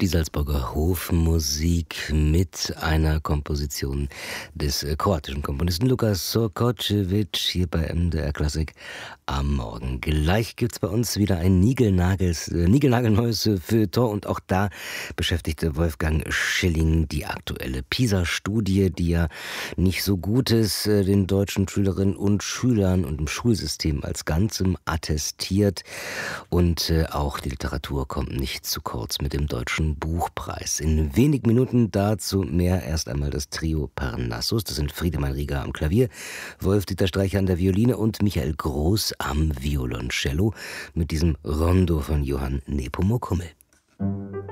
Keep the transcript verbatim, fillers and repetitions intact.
Die Salzburger Hofmusik mit einer Komposition des äh, kroatischen Komponisten Lukas Sokocevic hier bei M D R Klassik am Morgen. Gleich gibt's bei uns wieder ein Nigelnagels, äh, niegelnagelneues äh, Feuilleton und auch da beschäftigte Wolfgang Schilling die aktuelle PISA-Studie, die ja nicht so gut ist, äh, den deutschen Schülerinnen und Schülern und im Schulsystem als Ganzem attestiert. Und äh, auch die Literatur kommt nicht zu kurz mit dem Deutschen Buchpreis. In wenigen Minuten dazu mehr. Erst einmal das Trio Parnassus. Das sind Friedemann Rieger am Klavier, Wolf-Dieter Streicher an der Violine und Michael Groß am Violoncello mit diesem Rondo von Johann Nepomuk Hummel.